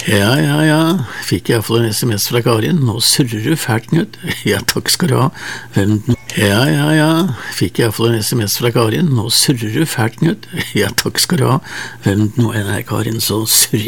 Ja, ja, ja, fikk jeg iallfall en SMS fra Karin. Nå surrer du fælt, Knut. Ja, takk skal du ha. Ja, ja, ja, fikk jeg iallfall en SMS fra Karin. Nå surrer du fælt, Knut. Ja, takk skal du ha. Hvem nå enn er Karin, så surrer